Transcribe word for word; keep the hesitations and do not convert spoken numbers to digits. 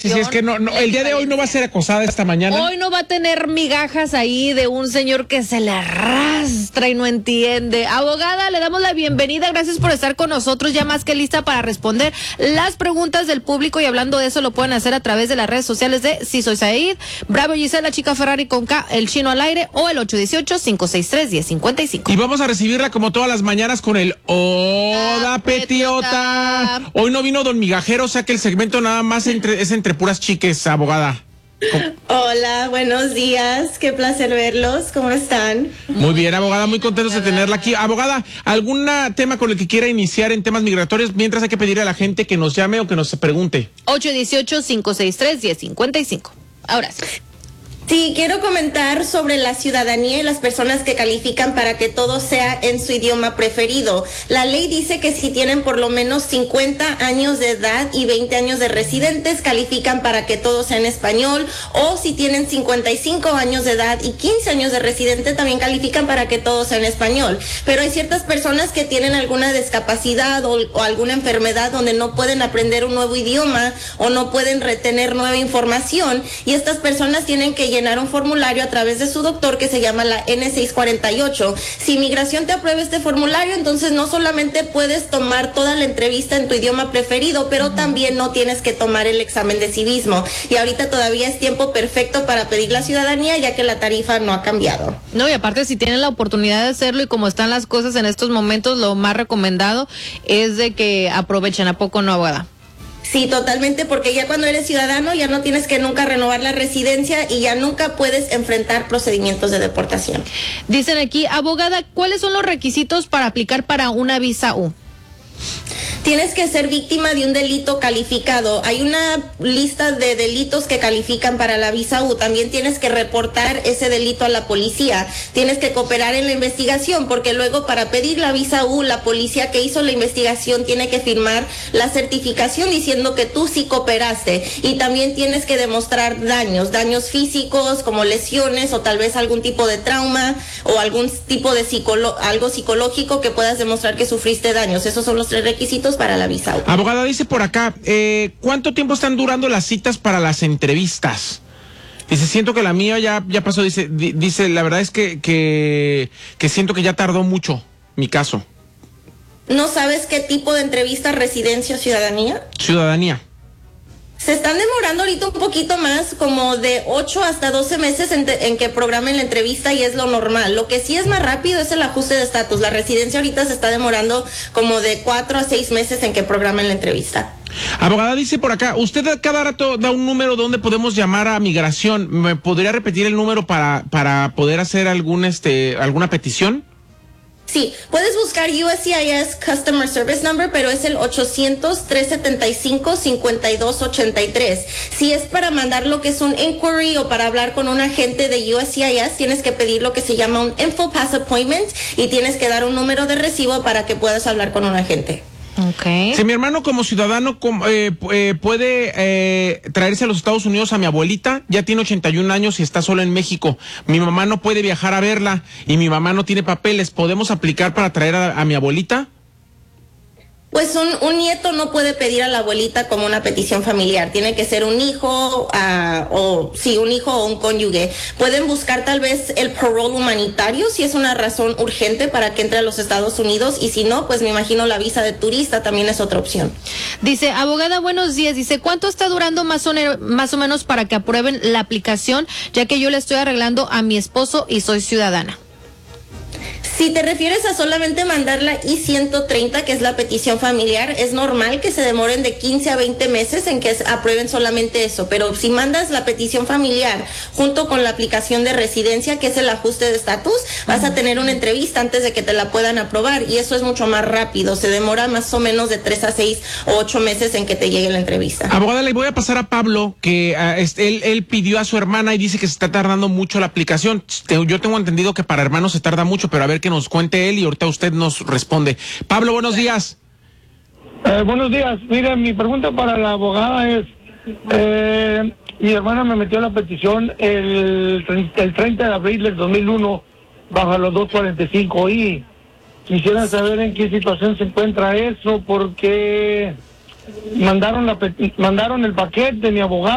Sí, sí, es que no, no, el día de hoy no va a ser acosada esta mañana. Hoy no va a tener migajas ahí de un señor que se le arrastra y no entiende. Abogada, le damos la bienvenida. Gracias por estar con nosotros, ya más que lista para responder las preguntas del público. Y hablando de eso, lo pueden hacer a través de las redes sociales de Si Soy Said, Bravo Gisela, Chica Ferrari con K, El Chino al Aire o el ocho uno ocho, cinco seis tres, uno cero cinco cinco. Y vamos a recibirla como todas las mañanas con el Hola Petiota. Hoy no vino Don Migajero, o sea que el segmento nada más entre, es entre puras chiques, abogada. ¿Cómo? Hola, buenos días, qué placer verlos, ¿cómo están? Muy bien, abogada, muy contentos de tenerla aquí. Abogada, ¿algún tema con el que quiera iniciar en temas migratorios? Mientras hay que pedirle a la gente que nos llame o que nos pregunte. ocho uno ocho, cinco seis tres, uno cero cinco cinco. Ahora sí. Sí, quiero comentar sobre la ciudadanía y las personas que califican para que todo sea en su idioma preferido. La ley dice que si tienen por lo menos cincuenta años de edad y veinte años de residentes, califican para que todo sea en español, o si tienen cincuenta y cinco años de edad y quince años de residente, también califican para que todo sea en español. Pero hay ciertas personas que tienen alguna discapacidad o, o alguna enfermedad donde no pueden aprender un nuevo idioma o no pueden retener nueva información, y estas personas tienen que llenar un formulario a través de su doctor que se llama la N seiscientos cuarenta y ocho. Si Inmigración te aprueba este formulario, entonces no solamente puedes tomar toda la entrevista en tu idioma preferido, pero también no tienes que tomar el examen de civismo. Y ahorita todavía es tiempo perfecto para pedir la ciudadanía, ya que la tarifa no ha cambiado. No, y aparte si tienen la oportunidad de hacerlo y como están las cosas en estos momentos, lo más recomendado es de que aprovechen. ¿A poco no, abogada? Sí, totalmente, porque ya cuando eres ciudadano ya no tienes que nunca renovar la residencia y ya nunca puedes enfrentar procedimientos de deportación. Dicen aquí, abogada, ¿cuáles son los requisitos para aplicar para una visa U? Tienes que ser víctima de un delito calificado. Hay una lista de delitos que califican para la visa U. También tienes que reportar ese delito a la policía. Tienes que cooperar en la investigación, porque luego para pedir la visa U, la policía que hizo la investigación tiene que firmar la certificación diciendo que tú sí cooperaste. Y también tienes que demostrar daños, daños físicos como lesiones o tal vez algún tipo de trauma o algún tipo de psicolo- algo psicológico que puedas demostrar que sufriste daños. Esos son los tres requisitos para la visa U. Abogada, dice por acá, eh, ¿cuánto tiempo están durando las citas para las entrevistas? Dice, siento que la mía ya, ya pasó, dice, di, dice, la verdad es que, que, que siento que ya tardó mucho mi caso. ¿No sabes qué tipo de entrevista, residencia o ciudadanía? Ciudadanía. Se están demorando ahorita un poquito más, como de ocho hasta doce meses en, te, en que programen la entrevista, y es lo normal. Lo que sí es más rápido es el ajuste de estatus. La residencia ahorita se está demorando como de cuatro a seis meses en que programen la entrevista. Abogada, dice por acá, usted cada rato da un número donde podemos llamar a migración. ¿Me podría repetir el número para, para poder hacer algún, este, alguna petición? Sí, puedes buscar U S C I S Customer Service Number, pero es el ochocientos, trescientos setenta y cinco, cincuenta y dos ochenta y tres. Si es para mandar lo que es un inquiry o para hablar con un agente de U S C I S, tienes que pedir lo que se llama un Info Pass Appointment y tienes que dar un número de recibo para que puedas hablar con un agente. Okay. Si mi hermano como ciudadano como, eh, eh, puede eh, traerse a los Estados Unidos a mi abuelita, ya tiene ochenta y un años y está sola en México. Mi mamá no puede viajar a verla y mi mamá no tiene papeles. ¿Podemos aplicar para traer a, a mi abuelita? Pues un, un nieto no puede pedir a la abuelita como una petición familiar. Tiene que ser un hijo, uh, o sí, un hijo o un cónyuge. Pueden buscar tal vez el parole humanitario si es una razón urgente para que entre a los Estados Unidos, y si no, pues me imagino la visa de turista también es otra opción. Dice, abogada, buenos días. Dice, ¿cuánto está durando más o, más o menos para que aprueben la aplicación, ya que yo le estoy arreglando a mi esposo y soy ciudadana? Si te refieres a solamente mandar la I ciento treinta, que es la petición familiar, es normal que se demoren de quince a veinte meses en que aprueben solamente eso. Pero si mandas la petición familiar junto con la aplicación de residencia, que es el ajuste de estatus, vas a tener una entrevista antes de que te la puedan aprobar, y eso es mucho más rápido. Se demora más o menos de tres a seis o ocho meses en que te llegue la entrevista. Abogada, le voy a pasar a Pablo, que uh, este, él, él pidió a su hermana y dice que se está tardando mucho la aplicación. Yo tengo entendido que para hermanos se tarda mucho, pero a ver que nos cuente él y ahorita usted nos responde. Pablo, buenos días. Eh, buenos días. Mira, mi pregunta para la abogada es, eh, mi hermana me metió la petición el, el treinta de abril del dos mil uno bajo los doscientos cuarenta y cinco i. Quisiera saber en qué situación se encuentra eso, porque mandaron la mandaron el paquete, mi abogado